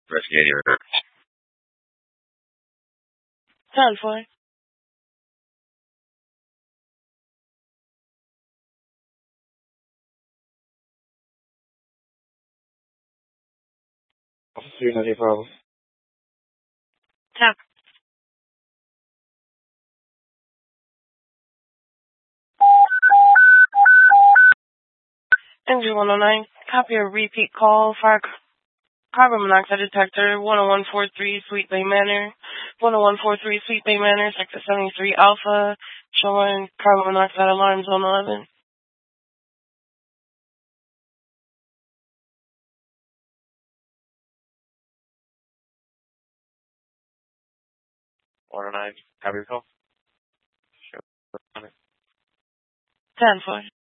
investigating. 10-4. Officer, not a problem. Tap. Engine 109. Copy a repeat call for carbon monoxide detector 10143 Sweet Bay Manor. 10143 Sweet Bay Manor, Sector 73 Alpha, showing carbon monoxide alarm zone 11. Copy your call. 10-4.